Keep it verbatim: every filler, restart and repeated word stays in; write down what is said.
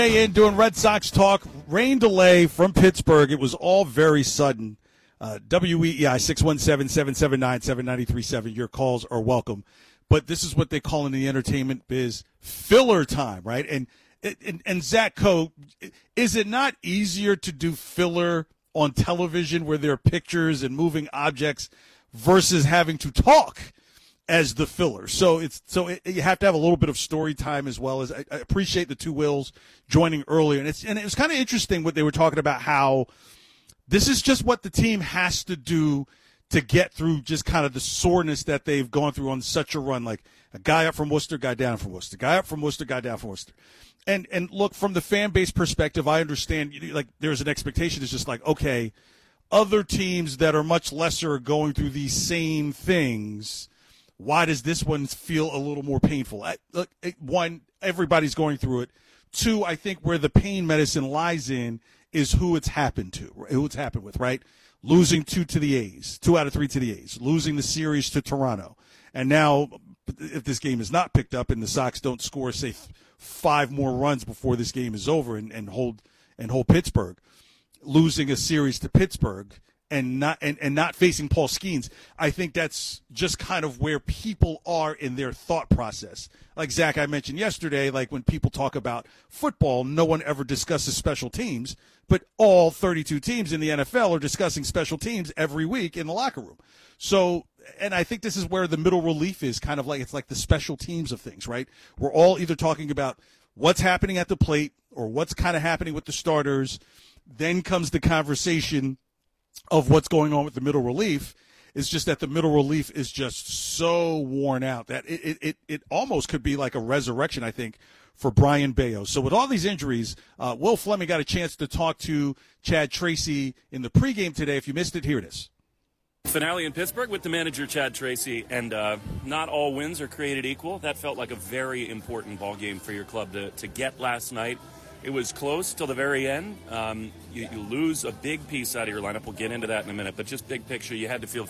In doing Red Sox talk, rain delay from Pittsburgh. It was all very sudden. Uh, W E E I six one seven, seven seven nine, seven nine three seven. Your calls are welcome. But this is what they call in the entertainment biz filler time, right? And and, and Zach Coe, is it not easier to do filler on television where there are pictures and moving objects versus having to talk as the filler? So it's so it, you have to have a little bit of story time as well. As I, I appreciate the two Wills joining earlier, and it's and it was kind of interesting what they were talking about, how this is just what the team has to do to get through just kind of the soreness that they've gone through on such a run. Like a guy up from Worcester, guy down from Worcester, guy up from Worcester, guy down from Worcester. And and look, from the fan base perspective, I understand, like, there's an expectation. It's just like, okay, other teams that are much lesser are going through these same things. Why does this one feel a little more painful? I, look, one, everybody's going through it. Two, I think where the pain medicine lies in is who it's happened to, who it's happened with, right? Losing two to the A's, two out of three to the A's, losing the series to Toronto. And now, if this game is not picked up and the Sox don't score, say, five more runs before this game is over and, and hold and hold Pittsburgh, losing a series to Pittsburgh and not and, and not facing Paul Skeens, I think that's just kind of where people are in their thought process. Like Zach, I mentioned yesterday, like when people talk about football, no one ever discusses special teams, but all thirty-two teams in the N F L are discussing special teams every week in the locker room. So, and I think this is where the middle relief is, kind of like, it's like the special teams of things, right? We're all either talking about what's happening at the plate or what's kind of happening with the starters. Then comes the conversation of what's going on with the middle relief. It's just that the middle relief is just so worn out that it it, it, it almost could be like a resurrection, I think, for Brayan Bello. So with all these injuries, uh, Will Fleming got a chance to talk to Chad Tracy in the pregame today. If you missed it, here it is. Finale in Pittsburgh with the manager, Chad Tracy, and uh, not all wins are created equal. That felt like a very important ball game for your club to, to get last night. It was close till the very end. Um, you, you lose a big piece out of your lineup. We'll get into that in a minute. But just big picture, you had to feel